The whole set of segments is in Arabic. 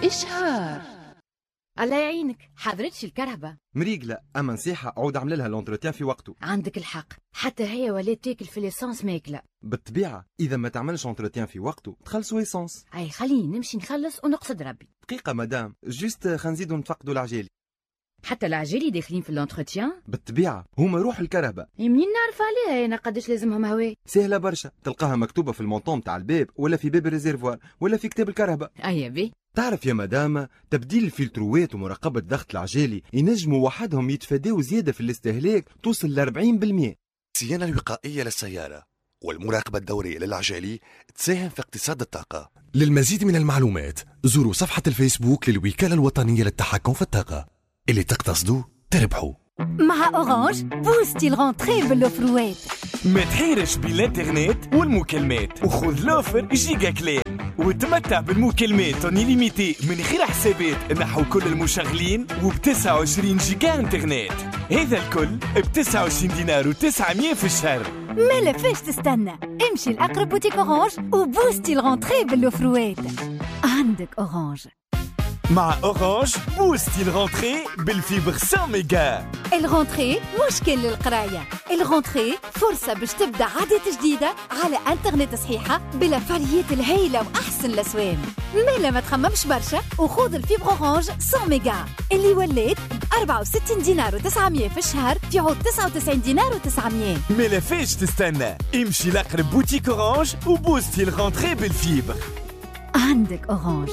إشهار. الله يعينك، حضرتش الكرهبة مريقلة، أما نصيحة عود عمل لها لونتروتيان في وقته. عندك الحق، حتى هي ولات تاكل في ليسانس ماكلة. بالطبيعة إذا ما تعملش لونتروتيان في وقته تخلصوا ايسانس. أي خليني نمشي نخلص ونقصد ربي. دقيقة مدام، جوست خنزيدو نتفقدوا العجالي. حتى العجالي داخلين في اللونتروتيان؟ بالطبيعة هما روح الكرهبة. منين نعرف عليها أنا قداش لازمهم هواء؟ سهلة برشا، تلقاها مكتوبة في المونطون تاع الباب ولا في باب الريزيرفوار ولا في كتاب الكرهبة. أيا بي. تعرف يا مدام، تبديل الفلتروات ومراقبة ضغط العجالي ينجموا وحدهم يتفادوا زيادة في الاستهلاك توصل ل 40%. الصيانة الوقائية للسيارة والمراقبة الدورية للعجالي تساهم في اقتصاد الطاقة. للمزيد من المعلومات زوروا صفحة الفيسبوك للوكالة الوطنية للتحكم في الطاقة. اللي تقتصدوا تربحوا. مع أورانج بوستي الغونتري بالأوفروات. ما تحيرش بين الانترنت والمكالمات وخذ لوفر جيجا كليم وتمتع بالمكالمات ليميتي من غير حسابات نحو كل المشغلين وب29 جيجا انترنت. هذا الكل ب29 دينار و900 في الشهر. ما فاش تستنى، امشي لأقرب بوتيك أورانج وبوستي الغونتري بالأوفروات. عندك أورانج. مع أورانج بوستي الغونتري بالفيبر 100 ميجا. الغونتري مشكل للقراية، الغونتري فرصة باش تبدأ عادة جديدة على انترنت صحيحة بلا فاريات الهيلة وأحسن الأسوان. مالا ما تخممش برشا وخوض الفيبر أورانج 100 ميجا اللي ولات 64 دينار و900 في الشهر في عود 99 دينار و900. مالا فاش تستنى، امشي لأقرب بوتيك أورانج وبوستي الغونتري بالفيبر. عندك أورانج.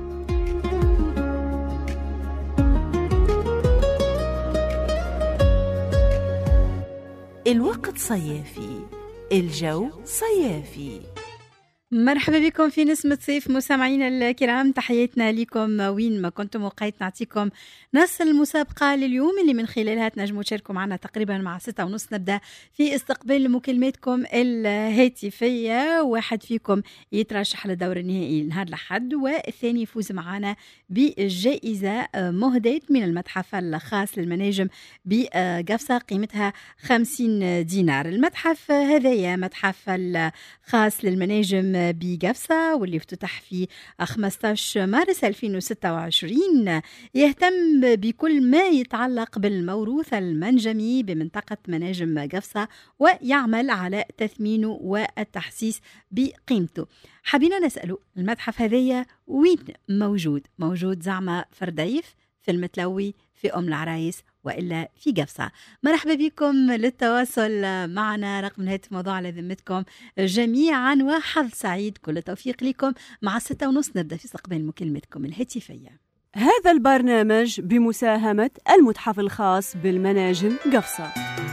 الوقت صيافي، الجو صيافي. مرحبا بكم في نسمة صيف مستمعينا الكرام، تحياتنا لكم وين ما كنتم، وقيت نعطيكم نص المسابقة لليوم اللي من خلالها تنجموا تشاركوا معنا تقريبا مع 6:30. نبدأ في استقبال مكالماتكم الهاتفية. واحد فيكم يترشح للدور النهائي نهار الأحد، والثاني يفوز معنا بجائزة مهداة من المتحف الخاص للمناجم بقفصة قيمتها 50 دينار. المتحف هذايا متحف الخاص للمناجم بقفصة واللي افتتح في 15 مارس 2026. يهتم بكل ما يتعلق بالموروث المنجمي بمنطقة مناجم قفصة ويعمل على تثمينه والتحسيس بقيمته. حبينا نسأله المتحف هذايا وين موجود زعما فرديف في المتلوي في أم العرايس وإلا في قفصة. مرحبا بكم للتواصل معنا، رقم الهاتف موضوع على ذمتكم جميعا وحظ سعيد، كل توفيق لكم. مع 6:30 نبدأ في استقبال مكالمتكم الهاتفية. هذا البرنامج بمساهمة المتحف الخاص بالمناجم قفصة.